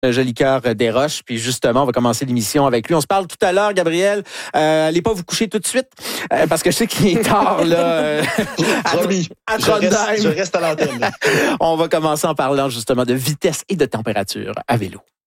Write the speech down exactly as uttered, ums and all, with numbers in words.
Jolicoeur Desroches. Puis justement, on va commencer l'émission avec lui. On se parle tout à l'heure, Gabriel. Euh, allez pas vous coucher tout de suite, euh, parce que je sais qu'il est tard, là. Euh, à, Promis, à je, reste, je reste à l'antenne. On va commencer en parlant justement de vitesse et de température à vélo.